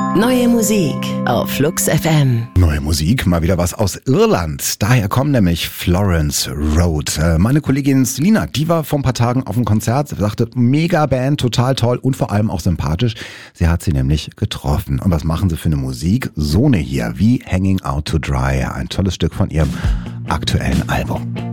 Neue Musik auf Flux FM. Neue Musik, mal wieder was aus Irland. Daher kommt nämlich Florence Road. Meine Kollegin Selina, die war vor ein paar Tagen auf dem Konzert, sagte, mega Band, total toll und vor allem auch sympathisch. Sie hat sie nämlich getroffen. Und was machen sie für eine Musik? So eine hier, wie Hanging Out to Dry. Ein tolles Stück von ihrem aktuellen Album.